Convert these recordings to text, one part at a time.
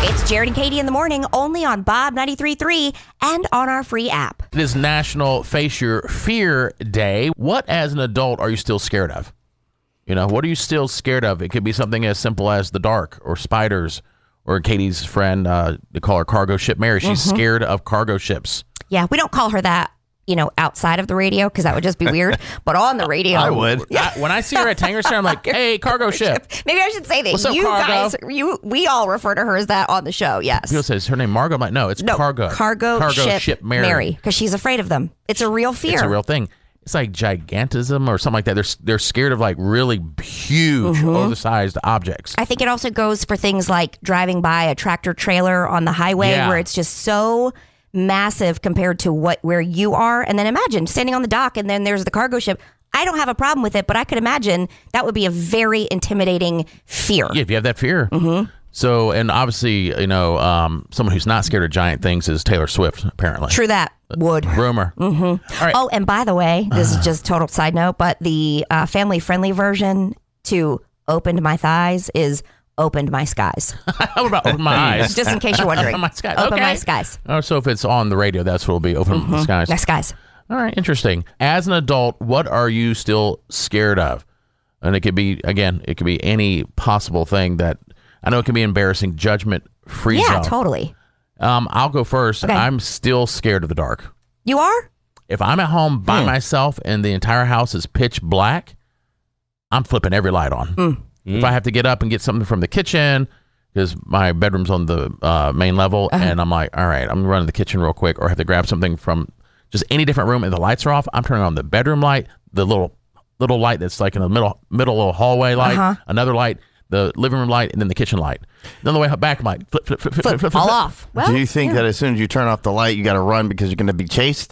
It's Jared and Katie in the morning, only on Bob 93.3 and on our free app. It is National Face Your Fear Day. What, as an adult, are you still scared of? You know, what are you still scared of? It could be something as simple as the dark or spiders, or Katie's friend, they call her Cargo Ship Mary. She's scared of cargo ships. Yeah, we don't call her that, outside of the radio, because that would just be weird. But on the radio, I would. When I see her at Tanger Center, I'm like, hey, cargo ship. Maybe I should say that. What's up, you cargo? guys, we all refer to her as that on the show. Yes. People say, is her name Margo? I'm like, no, it's Cargo. Cargo ship Mary. Because she's afraid of them. It's a real fear. It's a real thing. It's like gigantism or something like that. They're scared of like really huge, oversized objects. I think it also goes for things like driving by a tractor trailer on the highway where it's just so massive compared to where you are. And then imagine standing on the dock and then there's the cargo ship. I don't have a problem with it, but I could imagine that would be a very intimidating fear. Yeah, if you have that fear. So, and obviously, someone who's not scared of giant things is Taylor Swift, apparently. True that. Would. Rumor. All right. Oh, and by the way, this is just total side note, but the family-friendly version to Opened My Thighs is Opened My Skies. How about Open My Eyes? Just in case you're wondering. Open My Skies. Open Okay. My Skies. Oh, so if it's on the radio, that's what will be Open My Skies. My skies. All right, interesting. As an adult, what are you still scared of? And it could be, again, it could be any possible thing that, I know it can be embarrassing, judgment-free zone. Yeah, totally. I'll go first. Okay. I'm still scared of the dark. You are? If I'm at home by myself and the entire house is pitch black, I'm flipping every light on. If I have to get up and get something from the kitchen, because my bedroom's on the main level, and I'm like, all right, I'm running to the kitchen real quick, or have to grab something from just any different room and the lights are off, I'm turning on the bedroom light, the little light that's like in the middle little hallway light, another light, the living room light, and then the kitchen light. Then the way back, I'm like, flip, All off. Well, Do you think that as soon as you turn off the light, you got to run because you're going to be chased?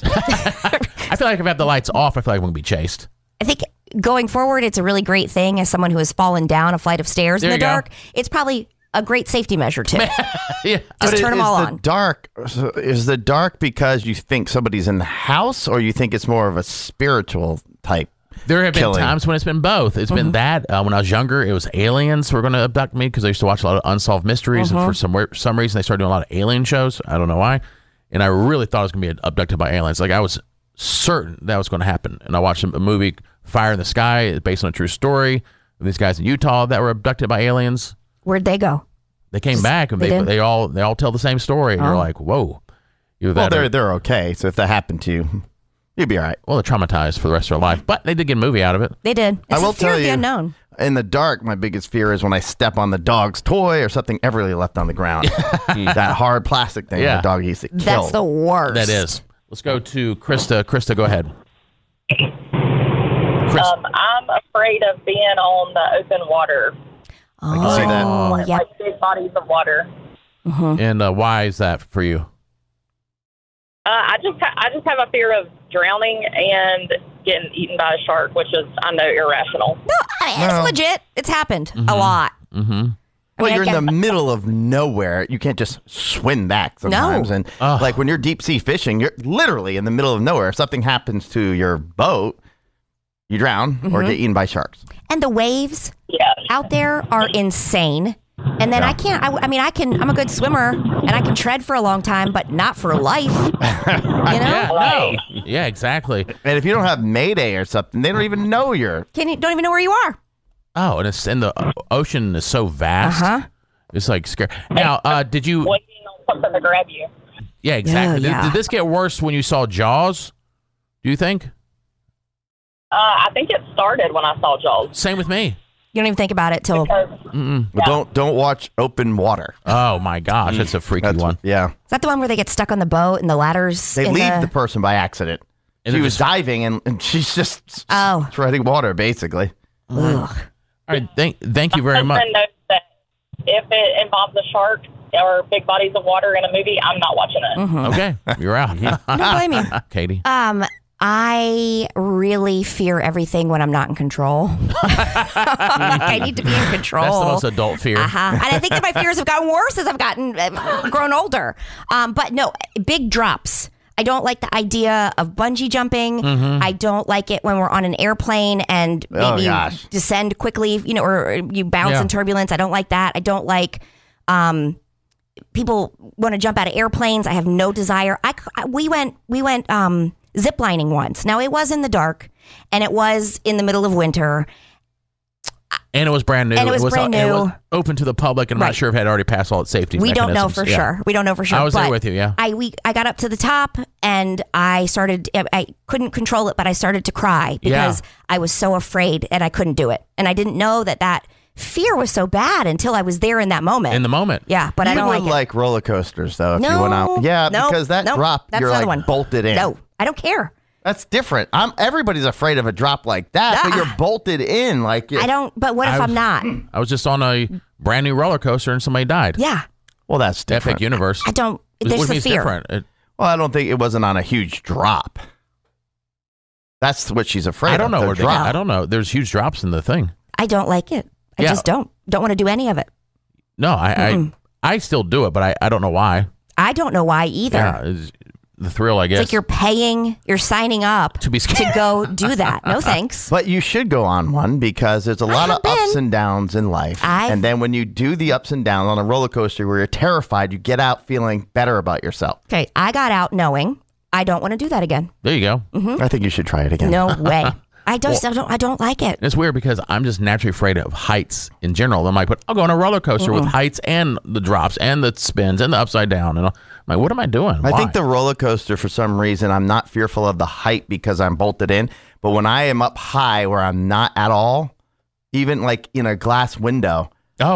I feel like if I have the lights off, I feel like I'm going to be chased. I think going forward, it's a really great thing as someone who has fallen down a flight of stairs There in the you go. dark. It's probably a great safety measure, too. Yeah. Just turn them all on. Is the dark because you think somebody's in the house, or you think it's more of a spiritual type? There have been killing? times when it's been both. It's been that. When I was younger, it was aliens were going to abduct me because I used to watch a lot of Unsolved Mysteries. And for some reason, they started doing a lot of alien shows. I don't know why. And I really thought I was going to be abducted by aliens. Like, I was certain that was going to happen. And I watched a movie, Fire in the Sky, based on a true story of these guys in Utah that were abducted by aliens. Where'd they go? They came back, and they all tell the same story. And you're like, whoa. Well, they're okay. So if that happened to you, you'd be all right. Well, they're traumatized for the rest of their life. But they did get a movie out of it. They did. It's I will the fear tell of the you, unknown. In the dark, my biggest fear is when I step on the dog's toy or something ever really left on the ground. That hard plastic thing the dog used to kill. That's the worst. That is. Let's go to Krista. Krista, go ahead. I'm afraid of being on the open water. I can see that. Yeah. Like big bodies of water. And why is that for you? I just have a fear of drowning and getting eaten by a shark, which is, I know, irrational. No, it's legit. It's happened a lot. Well, you're in the middle of nowhere. You can't just swim back sometimes. No. And like when you're deep sea fishing, you're literally in the middle of nowhere. If something happens to your boat, you drown or get eaten by sharks. And the waves Yeah. out there are insane. And then I'm a good swimmer and I can tread for a long time, but not for life. Yeah, Right. no. Yeah, exactly. And if you don't have Mayday or something, they don't even know you're. Don't even know where you are. Oh, and the ocean is so vast. It's like scary. Now, did you? Waiting on something to grab you. Yeah, exactly. Yeah. Did this get worse when you saw Jaws? Do you think? I think it started when I saw Jaws. Same with me. You don't even think about it till. Because But don't watch Open Water. Oh my gosh, that's a freaky one. Yeah. Is that the one where they get stuck on the boat and the ladders? They leave the person by accident. And She they're was just- diving and she's just treading water, basically. Ugh. All right, thank you very much. husband knows that if it involves a shark or big bodies of water in a movie, I'm not watching it. Okay, you're out. Don't blame you. Katie. I really fear everything when I'm not in control. I need to be in control. That's the most adult fear. And I think that my fears have gotten worse as I've grown older. But no, big drops. I don't like the idea of bungee jumping. I don't like it when we're on an airplane and maybe you descend quickly, or you bounce in turbulence. I don't like that. I don't like people want to jump out of airplanes. I have no desire. We went ziplining once. Now, it was in the dark, and it was in the middle of winter. And it was brand new. And it was brand new. It was open to the public, and I'm not sure if it had already passed all its safety We don't know mechanisms. for sure. We don't know for sure. I was there with you, yeah. I got up to the top, and I couldn't control it, but I started to cry because I was so afraid, and I couldn't do it. And I didn't know that fear was so bad until I was there in that moment. In the moment. Yeah, but I don't like it. like roller coasters, though, if No, you went out. Yeah, no, because that no, drop, that's you're another like one. bolted in. No, I don't care. That's different. Everybody's afraid of a drop like that, but you're bolted in. Like I don't, but what if I'm not? I was just on a brand new roller coaster and somebody died. Yeah. Well, that's different. Epic Universe. I don't, What there's do you the mean it's fear. different? Well, I don't think it wasn't on a huge drop. That's what she's afraid of. I don't know the where they drop. I don't know. There's huge drops in the thing. I don't like it. I just don't want to do any of it. No, I still do it, but I don't know why. I don't know why either. Yeah, it's the thrill, I guess. It's like you're signing up To be scared. to go do that. No thanks. But you should go on one because there's a lot of have ups been. and downs in life. And then when you do the ups and downs on a roller coaster where you're terrified, you get out feeling better about yourself. Okay, I got out knowing I don't want to do that again. There you go. I think you should try it again. No way. I don't like it. It's weird because I'm just naturally afraid of heights in general. I'm like, but I'll go on a roller coaster with heights and the drops and the spins and the upside down. And I'm like, what am I doing? I Why? think the roller coaster, for some reason, I'm not fearful of the height because I'm bolted in. But when I am up high where I'm not at all, even like in a glass window,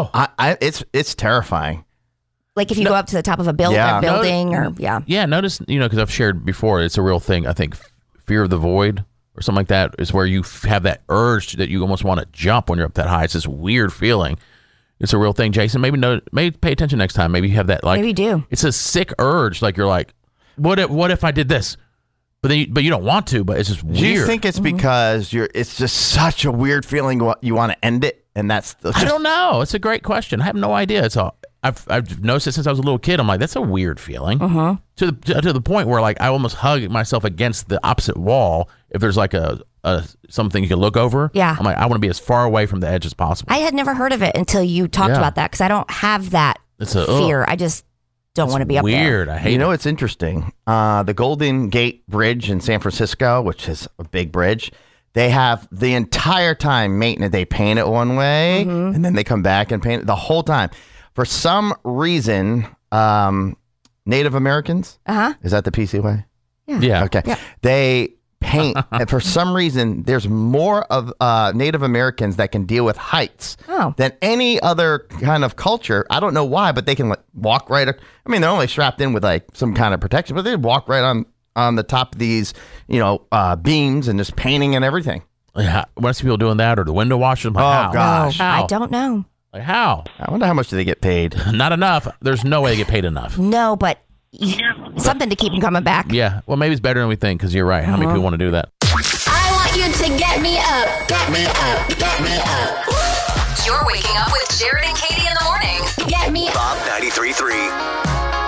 it's terrifying. Like if you go up to the top of a building or Yeah, notice, because I've shared before, it's a real thing. I think fear of the void or something like that is where you have that urge that you almost want to jump when you're up that high. It's this weird feeling. It's a real thing. Jason, maybe pay attention next time. Maybe you have that, like, maybe do. It's a sick urge. Like you're like, what if I did this? But you don't want to, but it's just weird. Do you think it's because it's just such a weird feeling you want to end it? And that's I don't know. It's a great question. I have no idea. I've noticed it since I was a little kid. I'm like, that's a weird feeling. To the point where like I almost hug myself against the opposite wall if there's like a something you can look over. Yeah. I'm like, I want to be as far away from the edge as possible. I had never heard of it until you talked about that because I don't have that fear. I just don't want to be up there. Weird. I hate it. It's interesting. The Golden Gate Bridge in San Francisco, which is a big bridge, they have the entire time maintenance. They paint it one way and then they come back and paint it the whole time. For some reason, Native Americans, is that the PC way? Yeah. Okay. Yeah. They paint, and for some reason, there's more of Native Americans that can deal with heights than any other kind of culture. I don't know why, but they can walk right. I mean, they're only strapped in with like some kind of protection, but they walk right on the top of these, beams and just painting and everything. Yeah. When I see people doing that or the window washers, I'm like, Oh, how? gosh. How? I don't know. Like, how? I wonder how much do they get paid? Not enough. There's no way they get paid enough. No, but something to keep them coming back. Yeah. Well, maybe it's better than we think because you're right. How many people want to do that? I want you to get me up. Get me up. Get me up. You're waking up with Jared and Katie in the morning. Get me up. Bob 93.3.